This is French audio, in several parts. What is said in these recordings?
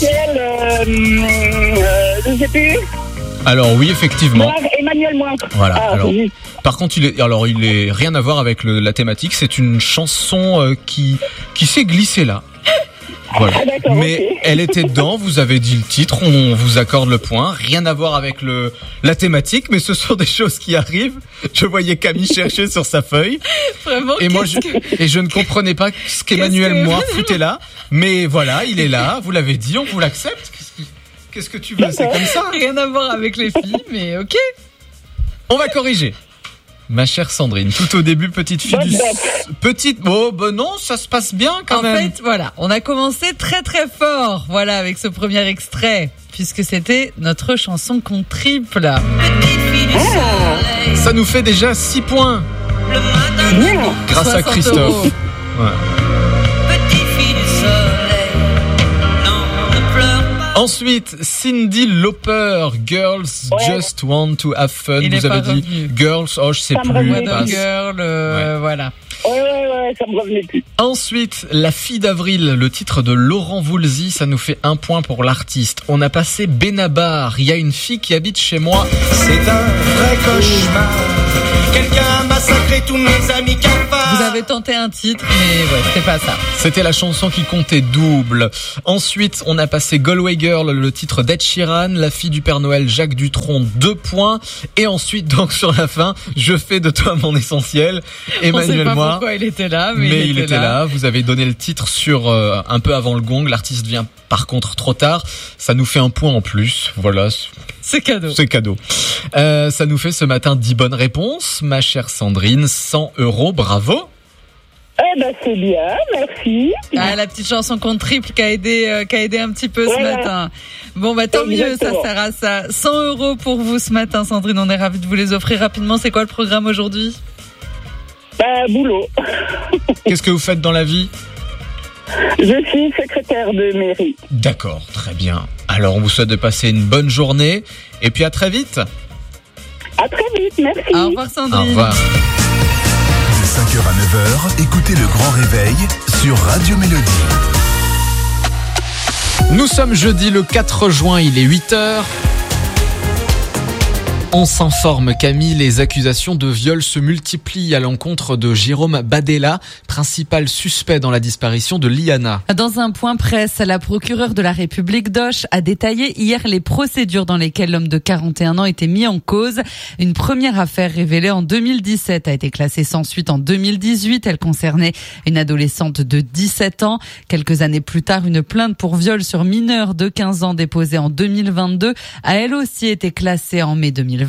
Michel, je sais plus. Alors oui, effectivement. Emmanuel Moindre. Voilà. Alors, oui. par contre, il est rien à voir avec la thématique. C'est une chanson qui s'est glissée là. Voilà. Ah, d'accord, mais okay. Elle était dedans, vous avez dit le titre, on vous accorde le point. Rien à voir avec la thématique, mais ce sont des choses qui arrivent. Je voyais Camille chercher sur sa feuille. Vraiment, et je ne comprenais pas ce qu'Emmanuel Moir foutait là. Mais voilà, il est là, vous l'avez dit, on vous l'accepte. Qu'est-ce que tu veux, c'est comme ça. Rien à voir avec les filles, mais ok. On va corriger. Ma chère Sandrine, tout au début, petite fille non, ça se passe bien quand même. En fait, voilà, on a commencé très très fort, voilà, avec ce premier extrait, puisque c'était notre chanson qu'on triple. Ça nous fait déjà 6 points. Grâce à Christophe. Ouais. Ensuite, Cyndi Lauper, Girls Just Want to Have Fun. Vous avez dit Girls, je sais plus. Girl, voilà. Ouais, ça me revenait plus. Ensuite, La fille d'avril, le titre de Laurent Voulzy, ça nous fait 1 point pour l'artiste. On a passé Benabar, il y a une fille qui habite chez moi. C'est un vrai cauchemar. Quelqu'un a massacré tous mes amis cafards. Vous avez tenté un titre, mais ouais, c'était pas ça. C'était la chanson qui comptait double. Ensuite, on a passé Galway Girl, le titre d'Ed Sheeran, La fille du Père Noël, Jacques Dutronc, 2 points. Et ensuite, donc sur la fin, Je fais de toi mon essentiel. Emmanuel Moir. Pourquoi il était là, mais il était là. Vous avez donné le titre sur un peu avant le gong. L'artiste vient par contre trop tard. Ça nous fait 1 point en plus. Voilà. C'est cadeau. C'est cadeau. Ça nous fait ce matin 10 bonnes réponses. Ma chère Sandrine, 100 €. Bravo. Eh ben, c'est bien, merci. Ah, la petite chanson qu'on triple qui a aidé un petit peu ce matin. Bon, bah, tant mieux, ça sert à ça. 100 € pour vous ce matin, Sandrine. On est ravis de vous les offrir rapidement. C'est quoi le programme aujourd'hui? Boulot. Qu'est-ce que vous faites dans la vie? Je suis secrétaire de mairie. D'accord, très bien. Alors, on vous souhaite de passer une bonne journée. Et puis, à très vite. À très vite, merci. Au revoir, Sandrine. Au revoir. De 5h à 9h, écoutez le Grand Réveil sur Radio Mélodie. Nous sommes jeudi le 4 juin, il est 8h. On s'informe, Camille, les accusations de viol se multiplient à l'encontre de Jérôme Badella, principal suspect dans la disparition de Liana. Dans un point presse, la procureure de la République d'Auch a détaillé hier les procédures dans lesquelles l'homme de 41 ans était mis en cause. Une première affaire révélée en 2017 a été classée sans suite en 2018. Elle concernait une adolescente de 17 ans. Quelques années plus tard, une plainte pour viol sur mineur de 15 ans déposée en 2022 a elle aussi été classée en mai 2024.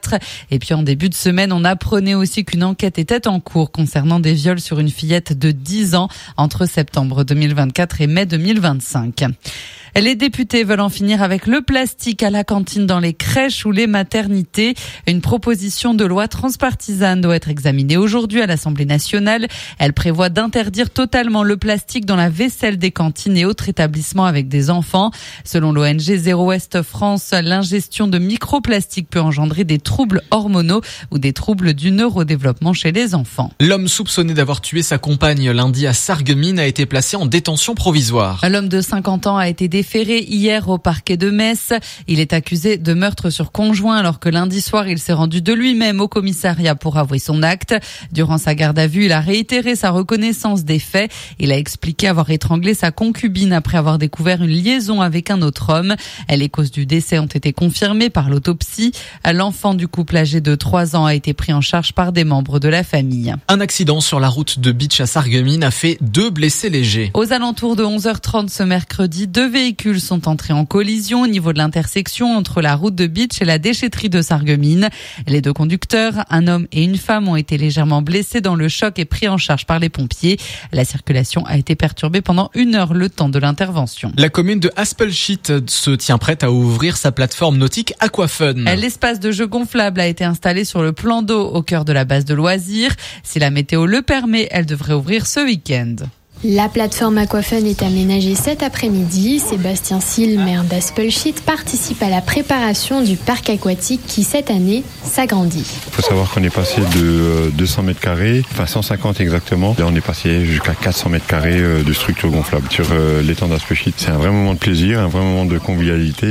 Et puis en début de semaine, on apprenait aussi qu'une enquête était en cours concernant des viols sur une fillette de 10 ans entre septembre 2024 et mai 2025. Les députés veulent en finir avec le plastique à la cantine dans les crèches ou les maternités. Une proposition de loi transpartisane doit être examinée aujourd'hui à l'Assemblée nationale. Elle prévoit d'interdire totalement le plastique dans la vaisselle des cantines et autres établissements avec des enfants. Selon l'ONG Zéro Waste France, l'ingestion de microplastiques peut engendrer des troubles hormonaux ou des troubles du neurodéveloppement chez les enfants. L'homme soupçonné d'avoir tué sa compagne lundi à Sarreguemines a été placé en détention provisoire. L'homme de 50 ans a été déféré hier au parquet de Metz. Il est accusé de meurtre sur conjoint alors que lundi soir, il s'est rendu de lui-même au commissariat pour avouer son acte. Durant sa garde à vue, il a réitéré sa reconnaissance des faits. Il a expliqué avoir étranglé sa concubine après avoir découvert une liaison avec un autre homme. Les causes du décès ont été confirmées par l'autopsie. L'enfant du couple âgé de 3 ans a été pris en charge par des membres de la famille. Un accident sur la route de Bitche à Sarreguemines a fait 2 blessés légers. Aux alentours de 11h30 ce mercredi, 2 véhicules sont entrés en collision au niveau de l'intersection entre la route de Bitche et la déchetterie de Sarreguemines. Les 2 conducteurs, un homme et une femme, ont été légèrement blessés dans le choc et pris en charge par les pompiers. La circulation a été perturbée pendant 1 heure le temps de l'intervention. La commune de Haspelshit se tient prête à ouvrir sa plateforme nautique Aquafun. L'espace de jeu gonflable a été installé sur le plan d'eau au cœur de la base de loisirs. Si la météo le permet, elle devrait ouvrir ce week-end. La plateforme Aquafun est aménagée cet après-midi. Sébastien Sil, maire d'Aspelshit, participe à la préparation du parc aquatique qui, cette année, s'agrandit. Il faut savoir qu'on est passé de 200 mètres carrés, enfin 150 exactement. Là, on est passé jusqu'à 400 mètres carrés de structure gonflable sur l'étang d'Aspelshit. C'est un vrai moment de plaisir, un vrai moment de convivialité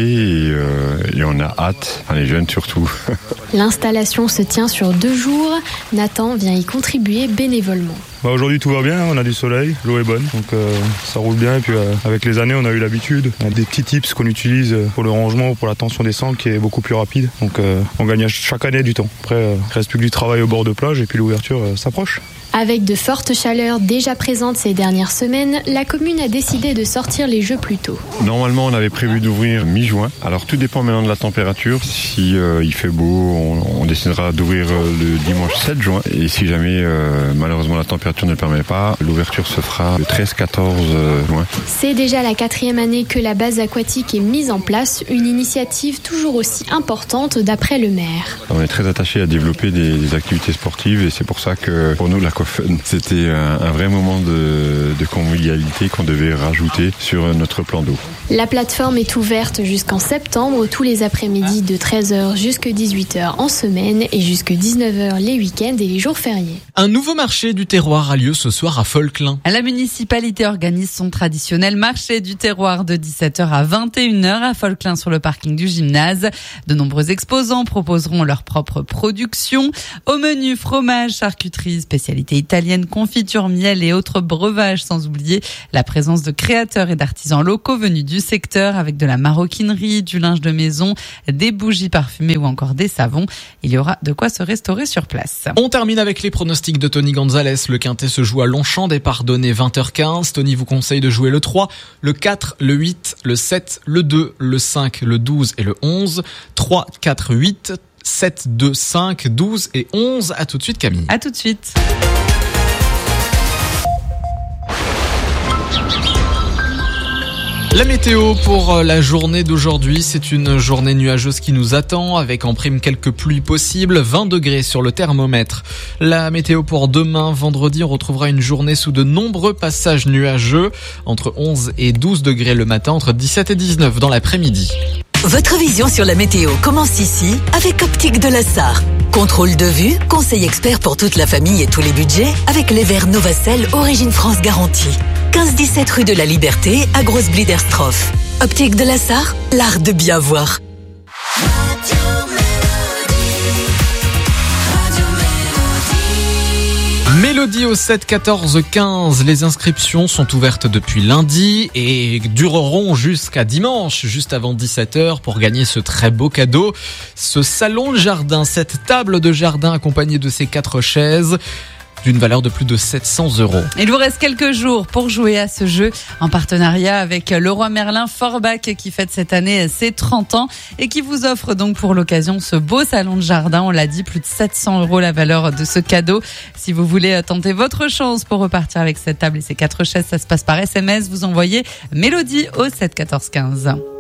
et on a hâte, enfin les jeunes surtout. L'installation se tient sur 2 jours. Nathan vient y contribuer bénévolement. Aujourd'hui tout va bien, on a du soleil, l'eau est bonne, donc ça roule bien. Et puis avec les années on a eu l'habitude. On a des petits tips qu'on utilise pour le rangement, pour la tension des sangs qui est beaucoup plus rapide. Donc on gagne chaque année du temps. Après il reste plus que du travail au bord de plage et puis l'ouverture s'approche. Avec de fortes chaleurs déjà présentes ces dernières semaines, la commune a décidé de sortir les jeux plus tôt. Normalement, on avait prévu d'ouvrir mi-juin. Alors, tout dépend maintenant de la température. Si il fait beau, on décidera d'ouvrir le dimanche 7 juin. Et si jamais, malheureusement, la température ne le permet pas, l'ouverture se fera le 13-14 juin. C'est déjà la 4e année que la base aquatique est mise en place, une initiative toujours aussi importante d'après le maire. On est très attaché à développer des activités sportives et c'est pour ça que pour nous, c'était un vrai moment de convivialité qu'on devait rajouter sur notre plan d'eau. La plateforme est ouverte jusqu'en septembre, tous les après-midi de 13h jusqu'à 18h en semaine et jusqu'à 19h les week-ends et les jours fériés. Un nouveau marché du terroir a lieu ce soir à Folklin. La municipalité organise son traditionnel marché du terroir de 17h à 21h à Folklin sur le parking du gymnase. De nombreux exposants proposeront leur propre production. Au menu, fromage, charcuterie, spécialité italienne, confiture, miel et autres breuvages, sans oublier la présence de créateurs et d'artisans locaux venus du secteur avec de la maroquinerie, du linge de maison, des bougies parfumées ou encore des savons. Il y aura de quoi se restaurer sur place. On termine avec les pronostics de Tony Gonzalez. Le quintet se joue à Longchamp, départ donné 20h15. Tony vous conseille de jouer le 3, le 4, le 8, le 7, le 2, le 5, le 12 et le 11. 3, 4, 8, 7, 2, 5, 12 et 11. À tout de suite Camille. À tout de suite. La météo pour la journée d'aujourd'hui, c'est une journée nuageuse qui nous attend avec en prime quelques pluies possibles, 20 degrés sur le thermomètre. La météo pour demain, vendredi, on retrouvera une journée sous de nombreux passages nuageux, entre 11 et 12 degrés le matin, entre 17 et 19 dans l'après-midi. Votre vision sur la météo commence ici avec Optique de la Sarre. Contrôle de vue, conseil expert pour toute la famille et tous les budgets avec les verres Novacell Origine France garantie. 15-17 rue de la Liberté à Grosse-Bliderstroff. Optique de la Sarre, l'art de bien voir. Mélodie au 7 14 15. Les inscriptions sont ouvertes depuis lundi et dureront jusqu'à dimanche, juste avant 17h pour gagner ce très beau cadeau. Ce salon de jardin, cette table de jardin accompagnée de ces 4 chaises d'une valeur de plus de 700 €. Il vous reste quelques jours pour jouer à ce jeu en partenariat avec Leroy Merlin Forbach qui fête cette année ses 30 ans et qui vous offre donc pour l'occasion ce beau salon de jardin. On l'a dit, plus de 700 € la valeur de ce cadeau. Si vous voulez tenter votre chance pour repartir avec cette table et ces 4 chaises, ça se passe par SMS. Vous envoyez Mélodie au 7 14 15.